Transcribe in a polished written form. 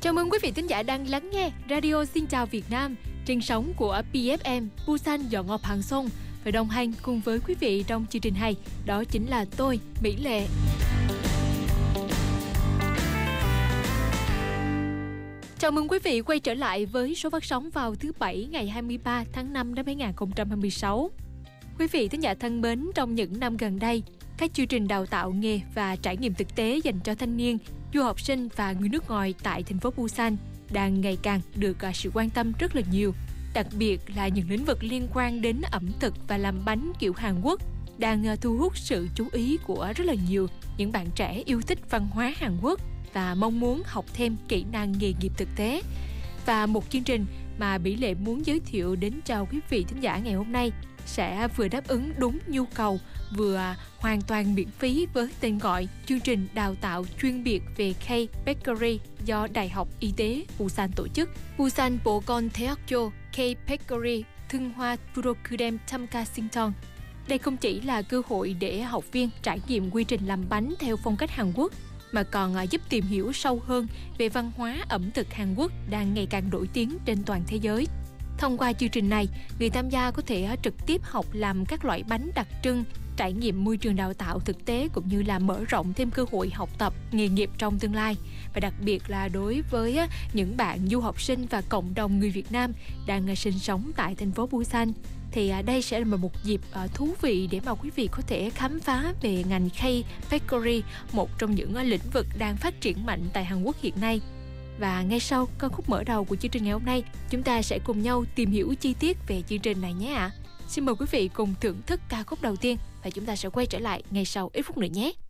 Chào mừng quý vị thính giả đang lắng nghe Radio Xin Chào Việt Nam trên sóng của PFM Busan do Ngọc Hằng Song. Và đồng hành cùng với quý vị trong chương trình này đó chính là tôi, Mỹ Lệ. Chào mừng quý vị quay trở lại với số phát sóng vào thứ Bảy ngày 23 tháng 5 năm 2026. Quý vị thính giả thân mến, trong những năm gần đây, các chương trình đào tạo nghề và trải nghiệm thực tế dành cho thanh niên, du học sinh và người nước ngoài tại thành phố Busan đang ngày càng được sự quan tâm rất là nhiều. Đặc biệt là những lĩnh vực liên quan đến ẩm thực và làm bánh kiểu Hàn Quốc đang thu hút sự chú ý của rất là nhiều những bạn trẻ yêu thích văn hóa Hàn Quốc và mong muốn học thêm kỹ năng nghề nghiệp thực tế. Và một chương trình mà Bỉ Lệ muốn giới thiệu đến cho quý vị thính giả ngày hôm nay sẽ vừa đáp ứng đúng nhu cầu, vừa hoàn toàn miễn phí với tên gọi chương trình đào tạo chuyên biệt về K-Bakery do Đại học Y tế Busan tổ chức. Busan Bogon Daeokyo K-Bakery Thương Hoa Purokudem Tamka Sington. Đây không chỉ là cơ hội để học viên trải nghiệm quy trình làm bánh theo phong cách Hàn Quốc, mà còn giúp tìm hiểu sâu hơn về văn hóa ẩm thực Hàn Quốc đang ngày càng nổi tiếng trên toàn thế giới. Thông qua chương trình này, người tham gia có thể trực tiếp học làm các loại bánh đặc trưng, trải nghiệm môi trường đào tạo thực tế cũng như là mở rộng thêm cơ hội học tập, nghề nghiệp trong tương lai. Và đặc biệt là đối với những bạn du học sinh và cộng đồng người Việt Nam đang sinh sống tại thành phố Busan, thì đây sẽ là một dịp thú vị để mà quý vị có thể khám phá về ngành K-Bakery, một trong những lĩnh vực đang phát triển mạnh tại Hàn Quốc hiện nay. Và ngay sau ca khúc mở đầu của chương trình ngày hôm nay, chúng ta sẽ cùng nhau tìm hiểu chi tiết về chương trình này nhé ạ. Xin mời quý vị cùng thưởng thức ca khúc đầu tiên và chúng ta sẽ quay trở lại ngay sau ít phút nữa nhé.